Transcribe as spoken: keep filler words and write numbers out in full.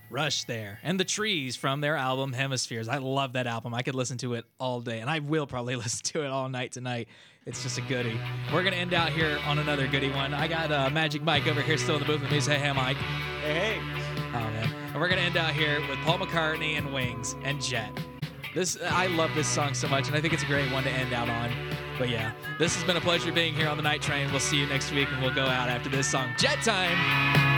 Rush there. And The Trees from their album Hemispheres. I love that album. I could listen to it all day, and I will probably listen to it all night tonight. It's just a goodie. We're going to end out here on another goodie one. I got uh, Magic Mike over here still in the booth with me. Say hey, Mike. Hey, hey. Oh, man. And we're going to end out here with Paul McCartney and Wings and Jet. This I love this song so much, and I think it's a great one to end out on. But yeah, this has been a pleasure being here on the Night Train. We'll see you next week, and we'll go out after this song. Jet Time!